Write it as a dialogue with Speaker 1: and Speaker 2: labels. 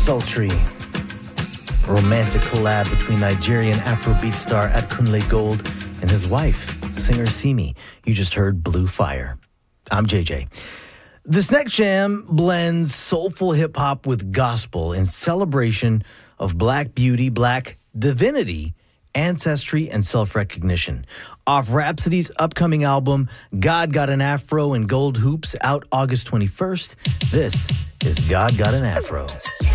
Speaker 1: sultry, romantic collab between Nigerian Afrobeat star Akunle Gold and his wife, singer Simi. You just heard Blue Fire. I'm JJ. This next jam blends soulful hip-hop with gospel in celebration of Black beauty, Black divinity, ancestry, and self-recognition. Off Rhapsody's upcoming album, God Got an Afro and Gold Hoops, out August 21st, this is God Got an Afro.